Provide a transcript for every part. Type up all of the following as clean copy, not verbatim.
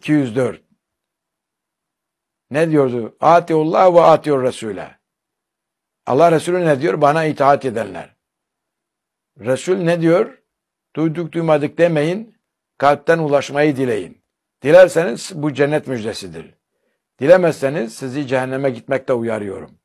204. Ne diyordu? Atiullah ve atiur Resul'e. Allah Resulü ne diyor? Bana itaat edenler. Resul ne diyor? Duyduk duymadık demeyin, kalpten ulaşmayı dileyin. Dilerseniz bu cennet müjdesidir. Dilemezseniz sizi cehenneme gitmekte uyarıyorum.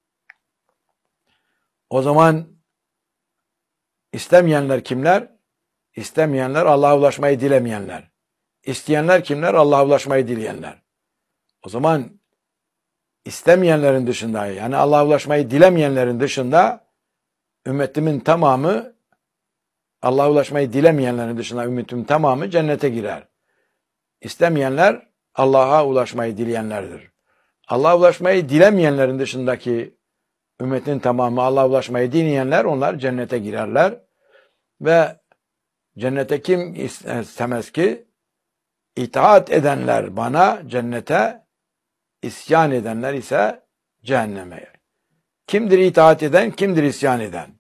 O zaman istemeyenler kimler? İstemeyenler Allah'a ulaşmayı dilemeyenler. İsteyenler kimler? Allah'a ulaşmayı dileyenler. O zaman istemeyenlerin dışında, yani Allah'a ulaşmayı dilemeyenlerin dışında ümmetimin tamamı, Allah'a ulaşmayı dilemeyenlerin dışında ümmetimin tamamı cennete girer. İstemeyenler Allah'a ulaşmayı dileyenlerdir. Allah'a ulaşmayı dilemeyenlerin dışındaki ümmetin tamamı Allah'a ulaşmayı dileyenler, onlar cennete girerler. Ve cennete kim istemez ki? İtaat edenler bana cennete, isyan edenler ise cehenneme. Kimdir itaat eden, kimdir isyan eden?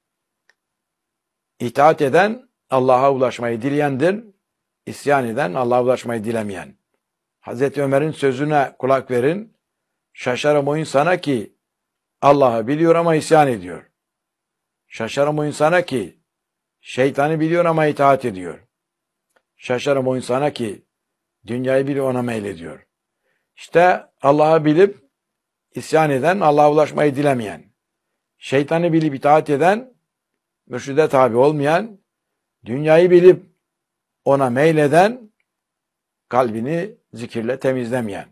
İtaat eden Allah'a ulaşmayı dileyendir. İsyan eden Allah'a ulaşmayı dilemeyen. Hazreti Ömer'in sözüne kulak verin. Şaşarım o insana ki Allah'ı biliyor ama isyan ediyor. Şaşarım o insana ki şeytanı biliyor ama itaat ediyor. Şaşarım o insana ki dünyayı biliyor ona meylediyor. İşte Allah'ı bilip isyan eden, Allah'a ulaşmayı dilemeyen. Şeytanı bilip itaat eden, mürşide tabi olmayan, dünyayı bilip ona meyleden, kalbini zikirle temizlemeyen.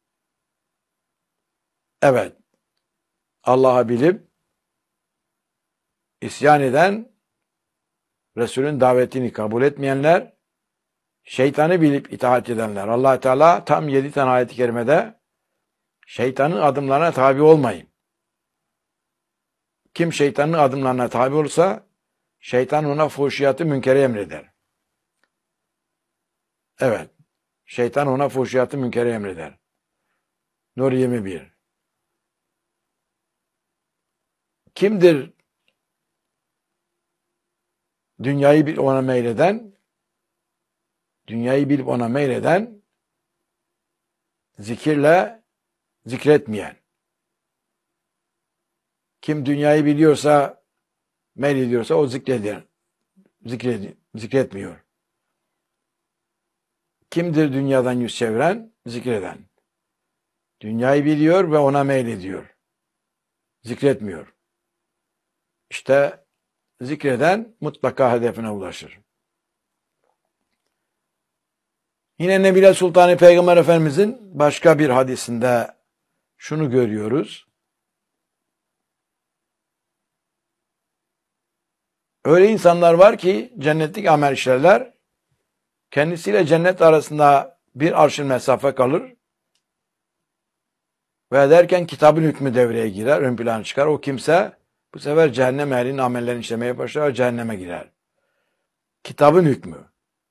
Evet, Allah'ı bilip isyan eden, Resulün davetini kabul etmeyenler, şeytanı bilip itaat edenler. Allah Teala tam 7 tane ayet-i kerimede şeytanın adımlarına tabi olmayın. Kim şeytanın adımlarına tabi olursa şeytan ona fuhşiyatı münkeri emreder. Evet, şeytan ona fuhşiyatı münkeri emreder. Nur 21. Kimdir dünyayı bilip ona meyleden? Dünyayı bilip ona meyleden, zikirle zikretmeyen. Kim dünyayı biliyorsa, meylediyorsa o zikretmiyor. Kimdir dünyadan yüz çeviren? Zikreden. Dünyayı biliyor ve ona meylediyor. Zikretmiyor. İşte zikreden mutlaka hedefine ulaşır. Yine Nebile Sultani Peygamber Efendimizin başka bir hadisinde şunu görüyoruz. Öyle insanlar var ki cennetlik amel işlerler, kendisiyle cennet arasında bir arşın mesafe kalır ve derken kitabın hükmü devreye girer, ön plana çıkar. O kimse bu sefer cehennem ehlinin amellerini işlemeye başlar ve cehenneme girer. Kitabın hükmü.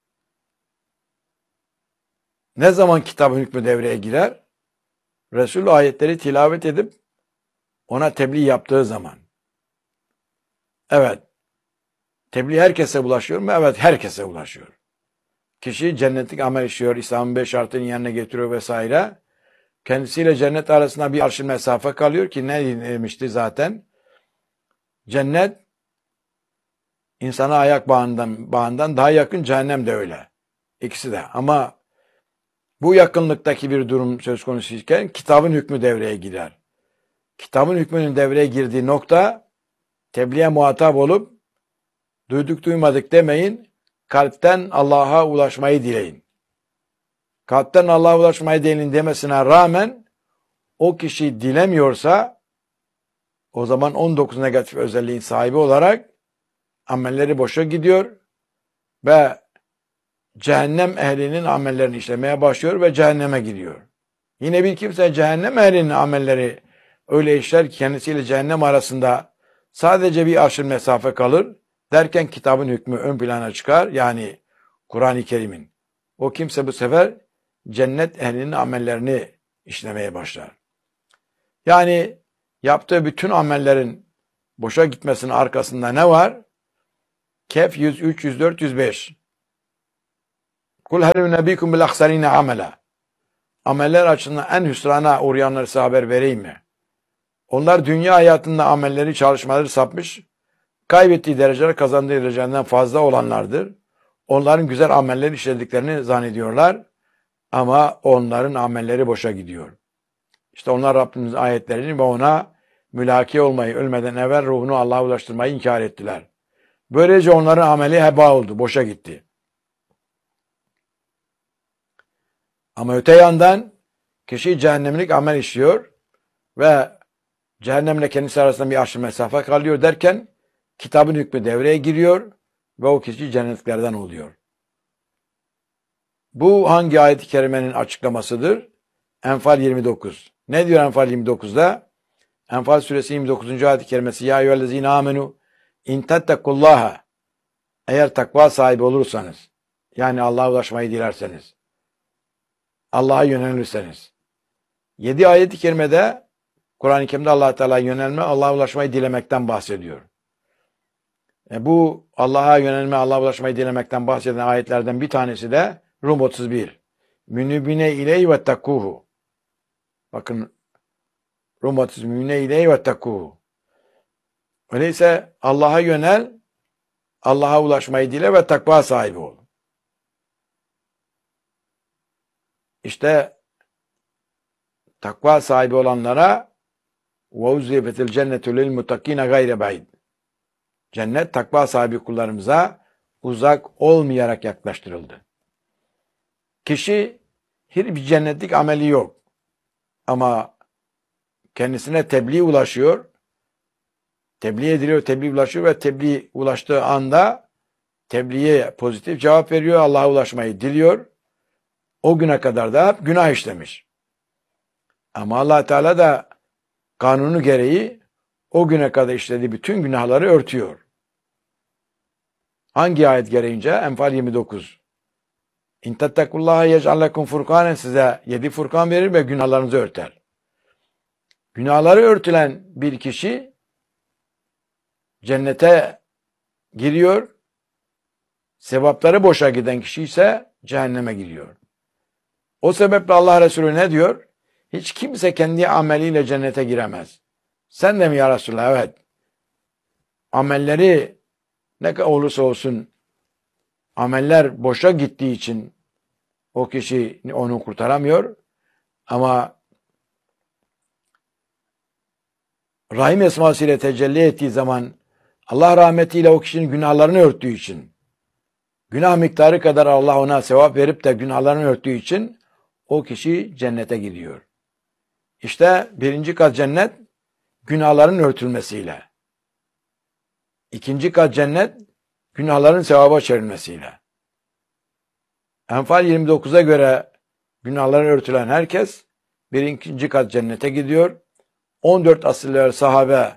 Ne zaman kitabın hükmü devreye girer? Resul ayetleri tilavet edip ona tebliğ yaptığı zaman. Evet. Tebliğ herkese ulaşıyor mu? Evet, herkese ulaşıyor. Kişi cennetlik amel işliyor, İslam'ın 5 şartını yerine getiriyor vesaire. Kendisiyle cennet arasında bir arşın mesafe kalıyor ki ne demişti zaten? Cennet insana ayak bağından daha yakın, cehennem de öyle. İkisi de. Ama bu yakınlıktaki bir durum söz konusu iken kitabın hükmü devreye girer. Kitabın hükmünün devreye girdiği nokta tebliğe muhatap olup duyduk duymadık demeyin, kalpten Allah'a ulaşmayı dileyin. Kalpten Allah'a ulaşmayı dileyin demesine rağmen o kişi dilemiyorsa o zaman 19 negatif özelliğin sahibi olarak amelleri boşa gidiyor ve cehennem ehlinin amellerini işlemeye başlıyor ve cehenneme gidiyor. Yine bir kimse cehennem ehlinin amelleri öyle işler ki kendisiyle cehennem arasında sadece bir arşın mesafe kalır derken kitabın hükmü ön plana çıkar. Yani Kur'an-ı Kerim'in. O kimse bu sefer cennet ehlinin amellerini işlemeye başlar. Yani yaptığı bütün amellerin boşa gitmesinin arkasında ne var? Kehf 103, 104, 105. Kul hel nebikum bil ahsarine amela. Ameller açısından en hüsrana uğrayanları size haber vereyim mi? Onlar dünya hayatında amelleri, çalışmaları sapmış, kaybettiği dereceler kazandığı dereceden fazla olanlardır. Onların güzel ameller işlediklerini zannediyorlar ama onların amelleri boşa gidiyor. İşte onlar Rabbimizin ayetlerini ve ona mülaki olmayı, ölmeden evvel ruhunu Allah'a ulaştırmayı inkar ettiler. Böylece onların ameli heba oldu, boşa gitti. Ama öte yandan kişi cehennemlik amel işliyor ve cehennemle kendisi arasında bir aşırı mesafe kalıyor derken kitabın hükmü devreye giriyor ve o kişi cennetliklerden oluyor. Bu hangi ayet-i kerimenin açıklamasıdır? Enfal 29. Ne diyor Enfal 29'da? Enfal suresi 29. ayet-i kerimesi ya eyyühellezine amenu in tettekullaha, eğer takva sahibi olursanız, yani Allah'a ulaşmayı dilerseniz, Allah'a yönelirseniz. 7 ayet-i kerimede Kur'an-ı Kerim'de Allah Teala yönelme, Allah'a ulaşmayı dilemekten bahsediyor. Bu Allah'a yönelme, Allah'a ulaşmayı dilemekten bahseden ayetlerden bir tanesi de Rum 31. Münibine ileyhi ve takkuhu. Bakın Rum 31. Münibine ileyhi ve takkuhu. Öyleyse Allah'a yönel, Allah'a ulaşmayı dile ve takva sahibi ol. İşte takva sahibi olanlara وَاُزْلِفَتِ الْجَنَّةُ لِلْمُتَقِينَ غَيْرَ بَعِيدٍ. Cennet takva sahibi kullarımıza uzak olmayarak yaklaştırıldı. Kişi hiçbir cennetlik ameli yok. Ama kendisine tebliğ ulaşıyor. Tebliğ ediliyor, tebliğ ulaşıyor ve tebliğ ulaştığı anda tebliğe pozitif cevap veriyor. Allah'a ulaşmayı diliyor. O güne kadar da hep günah işlemiş. Ama Allah Teala da kanunu gereği o güne kadar işlediği bütün günahları örtüyor. Hangi ayet gereğince? Enfal 29. İn tettekullaha yec'al lekum furkanen, size 7 furkan verir ve günahlarınızı örter. Günahları örtülen bir kişi cennete giriyor. Sevapları boşa giden kişi ise cehenneme giriyor. O sebeple Allah Resulü ne diyor? Hiç kimse kendi ameliyle cennete giremez. Sen de mi ya Resulullah? Evet. Amelleri ne kadar olursa olsun ameller boşa gittiği için o kişi onu kurtaramıyor. Ama Rahim esmasıyla tecelli ettiği zaman Allah rahmetiyle o kişinin günahlarını örttüğü için, günah miktarı kadar Allah ona sevap verip de günahlarını örttüğü için o kişi cennete gidiyor. İşte birinci kat cennet günahların örtülmesiyle. İkinci kat cennet günahların sevaba çevrilmesiyle. Enfal 29'a göre günahları örtülen herkes birinci kat cennete gidiyor. 14 asırlar sahabe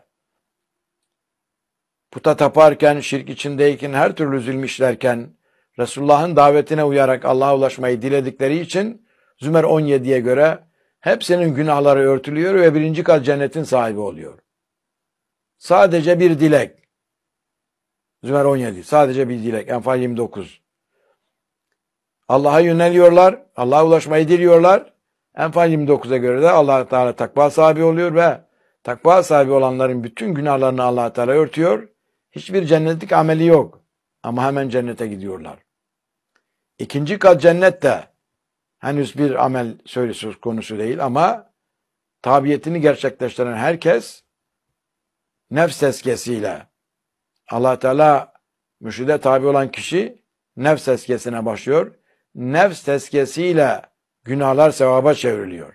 puta taparken, şirk içindeyken, her türlü zulmüşlerken Resulullah'ın davetine uyarak Allah'a ulaşmayı diledikleri için Zümer 17'ye göre hepsinin günahları örtülüyor ve birinci kat cennetin sahibi oluyor. Sadece bir dilek. Zümer 17. Sadece bir dilek. Enfal 29. Allah'a yöneliyorlar. Allah'a ulaşmayı diliyorlar. Enfal 29'a göre de Allah Teala takva sahibi oluyor ve takva sahibi olanların bütün günahlarını Allah Teala örtüyor. Hiçbir cennetlik ameli yok. Ama hemen cennete gidiyorlar. İkinci kat cennette henüz bir amel söz konusu değil ama tabiyetini gerçekleştiren herkes nefs tezkiyesiyle, Allah Teala mürşide tabi olan kişi nefs tezkiyesine başlıyor. Nefs tezkiyesiyle günahlar sevaba çevriliyor.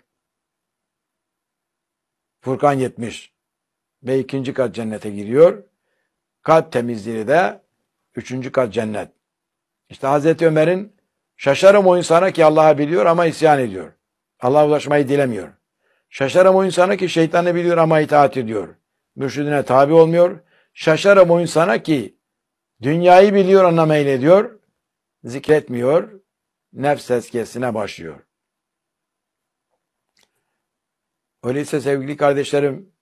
Furkan 70 ve ikinci kat cennete giriyor. Kalp temizliği de üçüncü kat cennet. İşte Hazreti Ömer'in şaşarım o insana ki Allah'ı biliyor ama isyan ediyor. Allah'a ulaşmayı dilemiyor. Şaşarım o insana ki şeytanı biliyor ama itaat ediyor. Mürşidine tabi olmuyor. Şaşarım o insana ki dünyayı biliyor ona meylediyor. Zikretmiyor. Nefs tezkiyesine başlıyor. Öyleyse sevgili kardeşlerim,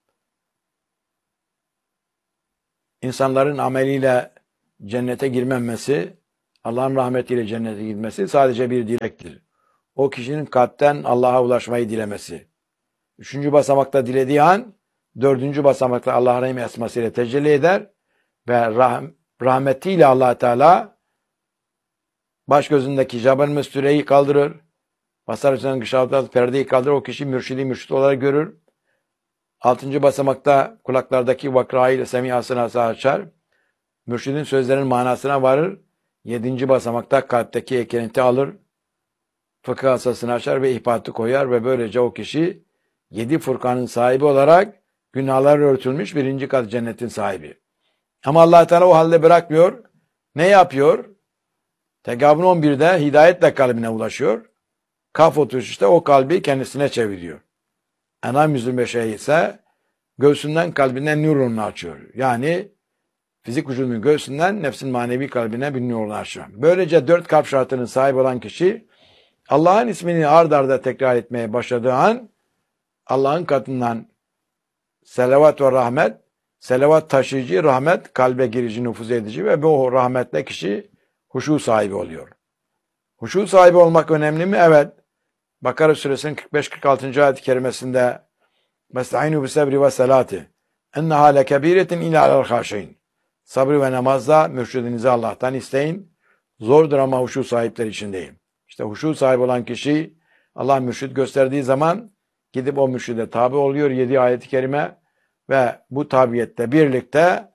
insanların ameliyle cennete girmemesi Allah'ın rahmetiyle cennete gitmesi sadece bir dilektir. O kişinin kalpten Allah'a ulaşmayı dilemesi. Üçüncü basamakta dilediği an, dördüncü basamakta Allah'ın rahim esmasıyla tecelli eder ve rahmetiyle Allah Teala baş gözündeki Cabel Müstüre'yi kaldırır. Basar üzerinden gışaltı perdeyi kaldırır. O kişi mürşidi mürşid olarak görür. Altıncı basamakta kulaklardaki vakrayı semihasını açar. Mürşidin sözlerinin manasına varır. Yedinci basamakta kalpteki ekeniti alır. Fıkıh asasını açar ve ihbatı koyar ve böylece o kişi 7 Furkan'ın sahibi olarak günahlar örtülmüş birinci kat cennetin sahibi. Ama Allah Teala o halde bırakmıyor. Ne yapıyor? Tegabun 11'de hidayetle kalbine ulaşıyor. Kaf 33'te o kalbi kendisine çeviriyor. En'am 125'e ise göğsünden kalbinden nurunu açıyor. Yani fizik vücudunun göğsünden nefsin manevi kalbine bir nurunu açıyor. Böylece 4 kalp şartının sahibi olan kişi Allah'ın ismini ard arda tekrar etmeye başladığı an Allah'ın katından selavat ve rahmet, selavat taşıyıcı, rahmet kalbe girici, nüfuz edici ve bu rahmetle kişi huşu sahibi oluyor. Huşu sahibi olmak önemli mi? Evet. Bakara suresinin 45-46. ayet-i kerimesinde "Mesta'inu bis-sabri ve salati. Enneha lekebiretin illa alel-haşin." Sabrı ve namazda mürşidinizi Allah'tan isteyin. Zordur ama huşu sahipleri için değil. İşte huşu sahibi olan kişi Allah mürşid gösterdiği zaman gidip o mürşide tabi oluyor. 7 ayet-i kerime ve bu tabiyette birlikte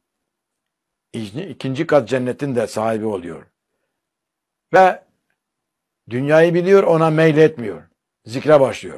ikinci kat cennetin de sahibi oluyor. Ve dünyayı biliyor, ona meyletmiyor. Zikre başlıyor.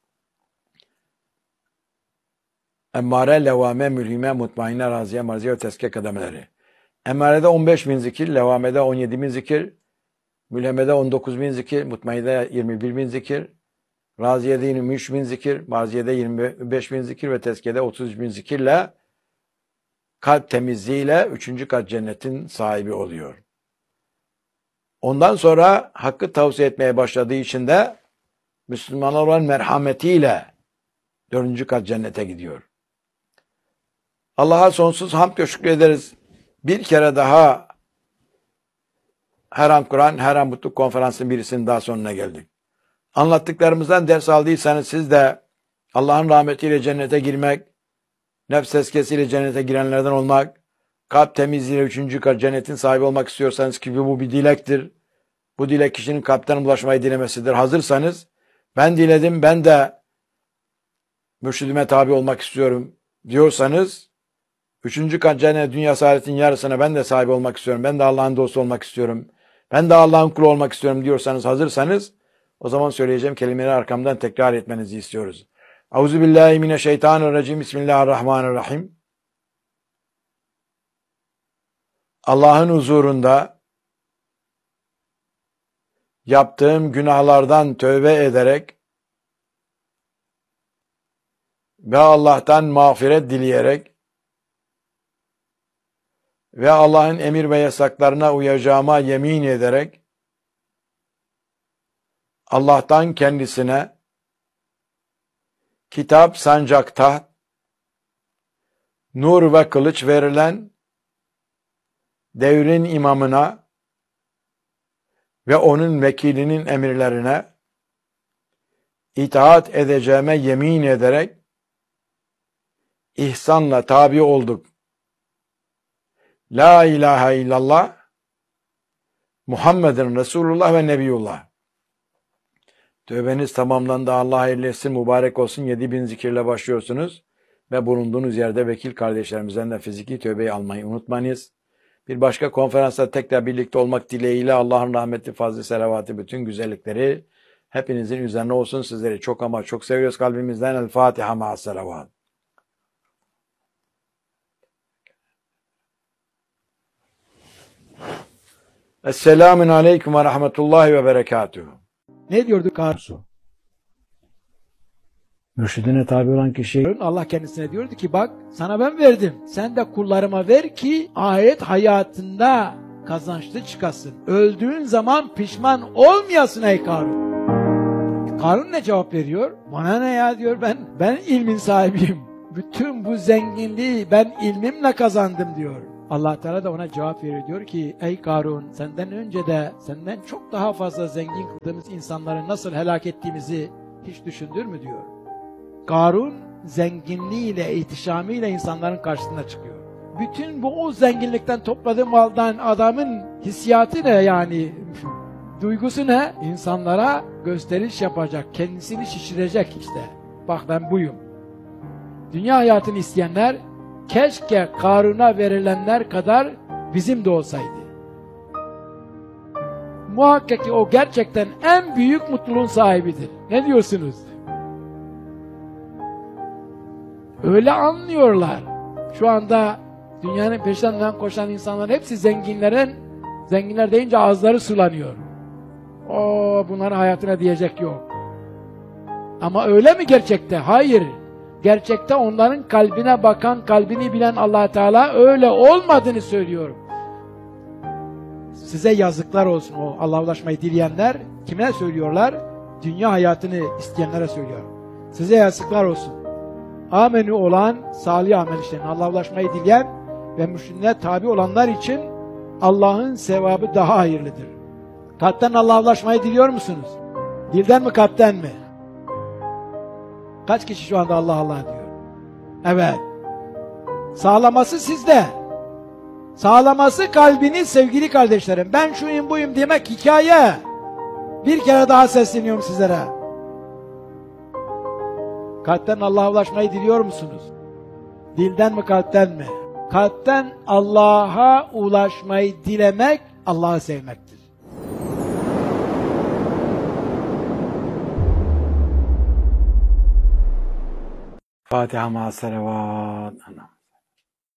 Emmare, levame, mülhime, mutmainne, raziye, marziye ve teske kademeleri. Emmarede 15.000 zikir, levamede 17.000 zikir, mülhemede 19.000 zikir, mutmainne 21.000 zikir, raziyede 23.000 zikir, marziyede 25.000 zikir ve teskede 33.000 zikirle kalp temizliğiyle 3. kat cennetin sahibi oluyor. Ondan sonra hakkı tavsiye etmeye başladığı için de Müslümanlar olan merhametiyle 4. kat cennete gidiyor. Allah'a sonsuz hamd ve şükrederiz. Bir kere daha her an Kur'an, her an Mutluluk Konferansı'nın birisinin daha sonuna geldik. Anlattıklarımızdan ders aldıysanız siz de Allah'ın rahmetiyle cennete girmek, nefs tezkiyesiyle cennete girenlerden olmak, kalp temizliğiyle 3. kat cennetin sahibi olmak istiyorsanız ki bu bir dilektir. Bu dilek kişinin kalpten ulaşmayı dilemesidir. Hazırsanız ben diledim, ben de mürşidime tabi olmak istiyorum diyorsanız 3. kat cennet dünya saadetin yarısına ben de sahibi olmak istiyorum. Ben de Allah'ın dostu olmak istiyorum. Ben de Allah'ın kulu olmak istiyorum diyorsanız, hazırsanız o zaman söyleyeceğim kelimeleri arkamdan tekrar etmenizi istiyoruz. Euzubillahimineşşeytanirracim. Bismillahirrahmanirrahim. Allah'ın huzurunda yaptığım günahlardan tövbe ederek ve Allah'tan mağfiret dileyerek ve Allah'ın emir ve yasaklarına uyacağıma yemin ederek Allah'tan kendisine kitap, sancak, taht, nur ve kılıç verilen devrin imamına ve onun vekilinin emirlerine itaat edeceğime yemin ederek ihsanla tabi olduk. La ilahe illallah Muhammedun Resulullah ve Nebiyullah. Tövbeniz tamamlandı. Allah hayırlı etsin, mübarek olsun. 7.000 zikirle başlıyorsunuz ve bulunduğunuz yerde vekil kardeşlerimizden de fiziki tövbeyi almayı unutmayınız. Bir başka konferansta tekrar birlikte olmak dileğiyle Allah'ın rahmeti, fazlı, selavatı, bütün güzellikleri hepinizin üzerine olsun. Sizleri çok ama çok seviyoruz kalbimizden. El Fatiha ma'as selavat. Esselamun aleyküm ve rahmetullahi ve berekatuhu. Ne diyordu Karsu? Mürşidine tabi olan kişi Allah kendisine diyordu ki bak sana ben verdim. Sen de kullarıma ver ki ahiret hayatında kazançlı çıkasın. Öldüğün zaman pişman olmayasın ey Karun. Karun ne cevap veriyor? Bana ne ya diyor, ben ilmin sahibiyim. Bütün bu zenginliği ben ilmimle kazandım diyor. Allah Teala da ona cevap veriyor. Diyor ki ey Karun, senden önce de senden çok daha fazla zengin kıldığımız insanları nasıl helak ettiğimizi hiç düşündün mü diyor. Karun zenginliğiyle, ihtişamıyla insanların karşısına çıkıyor. Bütün bu o zenginlikten topladığı maldan adamın hissiyatı ne yani? Duygusu ne? İnsanlara gösteriş yapacak, kendisini şişirecek işte. Bak ben buyum. Dünya hayatını isteyenler keşke Karun'a verilenler kadar bizim de olsaydı. Muhakkak ki o gerçekten en büyük mutluluğun sahibidir. Ne diyorsunuz? Öyle anlıyorlar. Şu anda dünyanın peşinden koşan insanların hepsi zenginler deyince ağızları sulanıyor. Bunların hayatına diyecek yok. Ama öyle mi gerçekte? Hayır. Gerçekte onların kalbine bakan, kalbini bilen Allah Teala öyle olmadığını söylüyor. Size yazıklar olsun o Allah'a ulaşmayı dileyenler. Kime söylüyorlar? Dünya hayatını isteyenlere söylüyor. Size yazıklar olsun. Amenü olan, salih amel işleyen, Allah'a ulaşmayı dileyen ve mürşidine tabi olanlar için Allah'ın sevabı daha hayırlıdır. Kalpten Allah'a ulaşmayı diliyor musunuz? Dilden mi, kalpten mi? Kaç kişi şu anda Allah Allah diyor? Evet. Sağlaması sizde. Sağlaması kalbiniz sevgili kardeşlerim. Ben şuyum buyum demek hikaye. Bir kere daha sesleniyorum sizlere. Kalpten Allah'a ulaşmayı diliyor musunuz? Dilden mi, kalpten mi? Kalpten Allah'a ulaşmayı dilemek Allah'ı sevmektir. Fatiha ma salavat.